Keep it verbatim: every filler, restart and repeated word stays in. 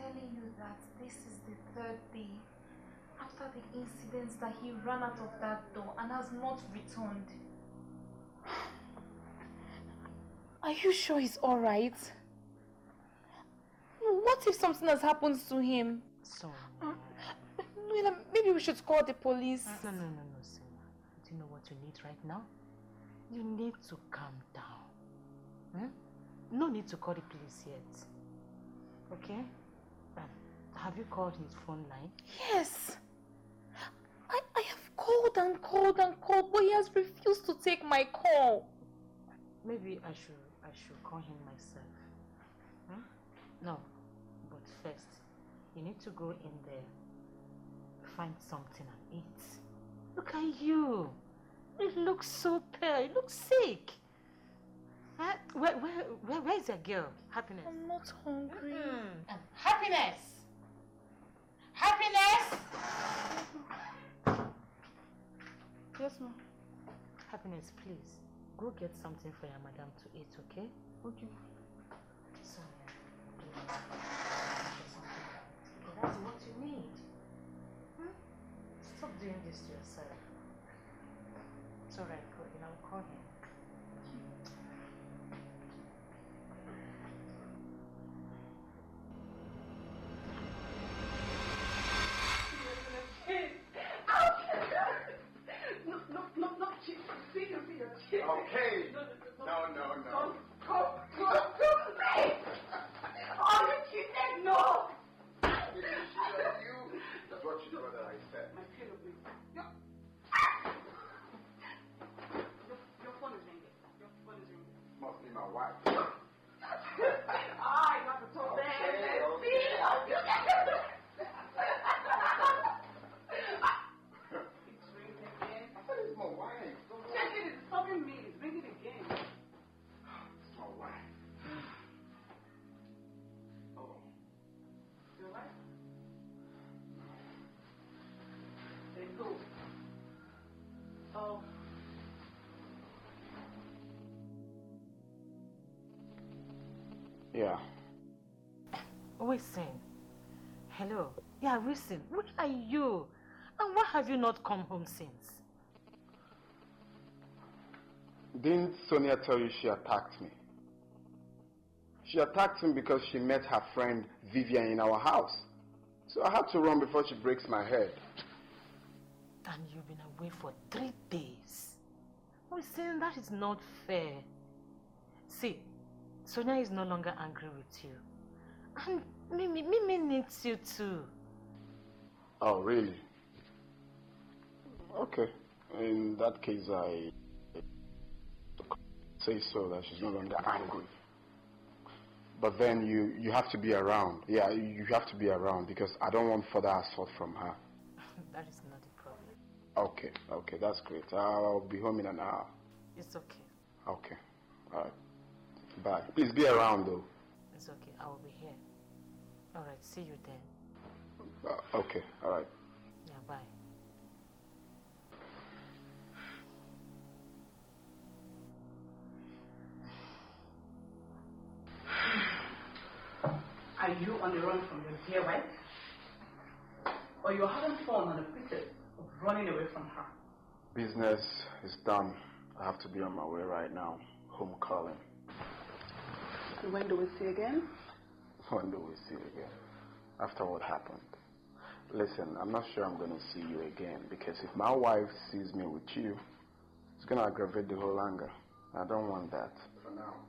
telling you that this is the third day after the incidents that he ran out of that door and has not returned. Are you sure he's alright? What if something has happened to him? Sorry. Uh, maybe we should call the police. No, no, no, no, Selma. Do you know what you need right now? You need to calm down. Hmm? No need to call the police yet. Okay? Um, have you called his phone line? Yes. I, I have called and called and called, but he has refused to take my call. Maybe I should I should call him myself. Hmm? No, but first, you need to go in there, find something and eat. Look at you. You look so pale. You look sick. Huh? Where, where, where, where is your girl? Happiness. I'm not hungry. Mm. Um, happiness! Happiness! Yes, ma'am. Happiness, please. Go get something for your madam to eat, okay? Okay. Sorry. Please. Okay, that's what you need. Hmm? Stop doing this to yourself. It's alright, go in. I'll call him. No, no, no, no, see you, see you. Okay. No, no, no. Go, go, go, go. Are you kidding? No. Did she let you? That's what you do that I said. My pillow, please. Your, your phone is ringing. Your phone is ringing. Must be my wife. Ah, you have to talk Okay, there. Let's okay. see. It's ringing again. That is my wife. Check it. It's stopping me. It's ringing again. It's my wife. Oh. Your wife? Then go. Oh. Yeah. Listen. Hello. Yeah, listen. Where are you? And why have you not come home since? Didn't Sonia tell you she attacked me? She attacked me because she met her friend Vivian in our house. So I had to run before she breaks my head. And you've been away for three days. Listen, that is not fair. See, Sonia is no longer angry with you. And Mimi, Mimi needs you too. Oh, really? Okay. In that case, I say so that she's no longer angry. But then you, you have to be around. Yeah, you have to be around because I don't want further assault from her. That is not a problem. Okay, okay, that's great. I'll be home in an hour. It's okay. Okay, all right. Bye. Please be around though. It's okay. I will be here. All right. See you then. Uh, okay, all right. Yeah, bye. Are you on the run from your dear wife? Or you're having fun on the pretext of running away from her? Business is done. I have to be on my way right now. Home calling. When do we see again? When do we see again? After what happened. Listen, I'm not sure I'm going to see you again because if my wife sees me with you, it's going to aggravate the whole anger. I don't want that. For now.